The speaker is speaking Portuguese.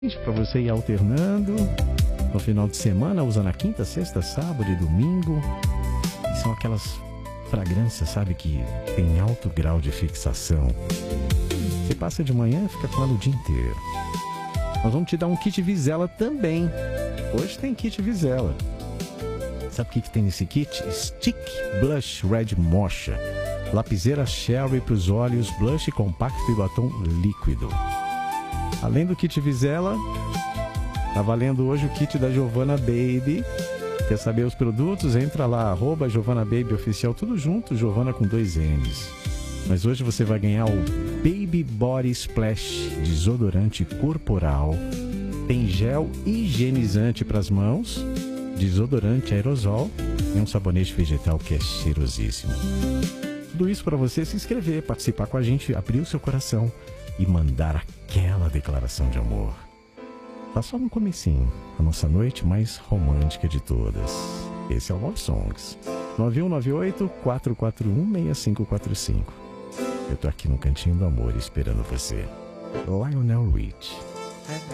para você ir alternando no final de semana, usa na quinta, sexta, sábado e domingo. E são aquelas fragrâncias, sabe, que tem alto grau de fixação. Você passa de manhã e fica com ela o dia inteiro. Nós vamos te dar um kit Vizela também. Hoje tem kit Vizela. Sabe o que tem nesse kit? Stick Blush Red Mocha. Lapiseira Sherry para os olhos, blush compacto e batom líquido. Além do kit Vizela, tá valendo hoje o kit da Giovanna Baby. Quer saber os produtos? Entra lá, @Giovanna Baby Oficial, tudo junto, Giovanna com 2 N's. Mas hoje você vai ganhar o Baby Body Splash desodorante corporal. Tem gel higienizante para as mãos, desodorante aerosol e um sabonete vegetal que é cheirosíssimo. Tudo isso para você se inscrever, participar com a gente, abrir o seu coração e mandar aquela declaração de amor. Tá só no comecinho, a nossa noite mais romântica de todas. Esse é o Love Songs. 9198-441-6545. Eu tô aqui no Cantinho do Amor esperando você. Lionel Rich.